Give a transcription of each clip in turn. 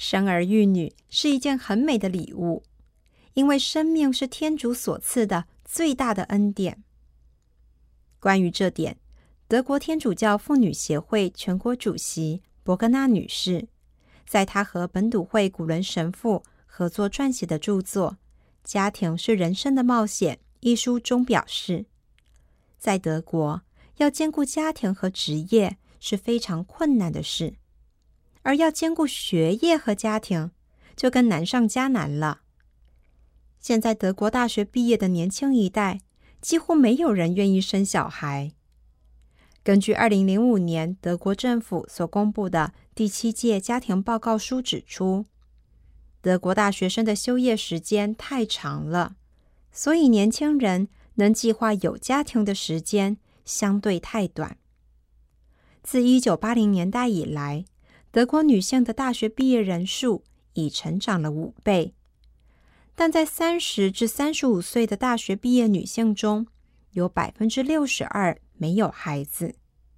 生儿育女是一件很美的礼物，因为生命是天主所赐的最大的恩典。关于这点，德国天主教妇女协会全国主席伯格纳女士，在她和本笃会古伦神父合作撰写的著作《家庭是人生的冒险》一书中表示，在德国要兼顾家庭和职业是非常困难的事，而要兼顾学业和家庭就更难上加难了。现在德国大学毕业的年轻一代几乎没有人愿意生小孩。根据2005年德国政府所公布的第7届家庭报告书指出，德国大学生的休业时间太长了，所以年轻人能计划有家庭的时间相对太短。自1980年代以来，德国女性的大学毕业人数已成长了5倍，但在30至35岁的大学毕业女性中，有 62% 没有孩子。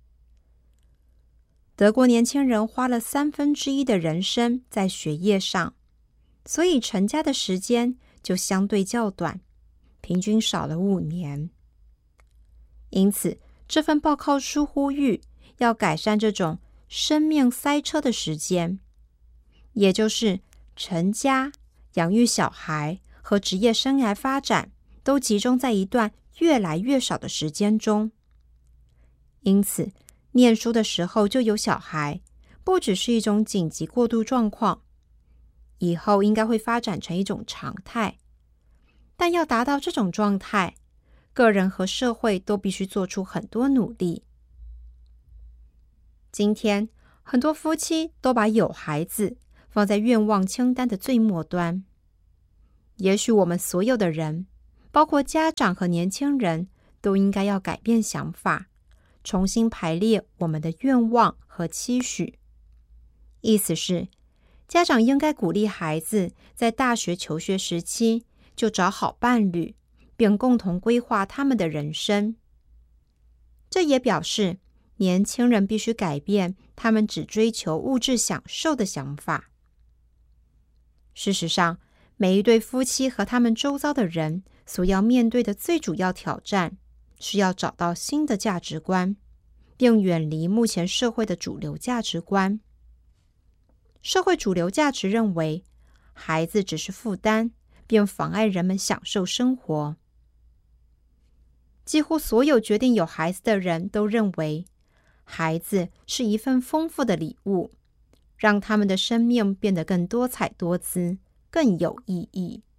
德国年轻人花了1/3的人生在学业上，所以成家的时间就相对较短，平均少了5年。因此，这份报告书呼吁要改善这种生命塞车的时间，也就是成家、养育小孩和职业生涯发展都集中在一段越来越少的时间中。因此，念书的时候就有小孩，不只是一种紧急过渡状况，以后应该会发展成一种常态。但要达到这种状态，个人和社会都必须做出很多努力。今天，很多夫妻都把有孩子放在愿望清单的最末端。也许我们所有的人，包括家长和年轻人，都应该要改变想法，重新排列我们的愿望和期许。意思是，家长应该鼓励孩子在大学求学时期就找好伴侣，并共同规划他们的人生。这也表示，年轻人必须改变他们只追求物质享受的想法。事实上，每一对夫妻和他们周遭的人所要面对的最主要挑战，是要找到新的价值观，并远离目前社会的主流价值观。社会主流价值认为，孩子只是负担，并妨碍人们享受生活。几乎所有决定有孩子的人都认为，孩子是一份丰富的礼物，让他们的生命变得更多彩多姿，更有意义。